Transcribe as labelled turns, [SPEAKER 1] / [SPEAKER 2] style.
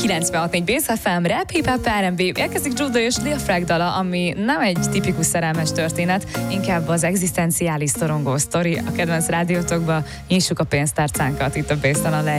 [SPEAKER 1] 96.4 Base FM, Rap, Hip Hop, R&B. Érkezik Judo és Lil Frag dala, ami nem egy tipikus szerelmes történet, inkább az egzisztenciális szorongó sztori. A kedvenc rádiótokba nyissuk a pénztárcánkat itt a Base-en a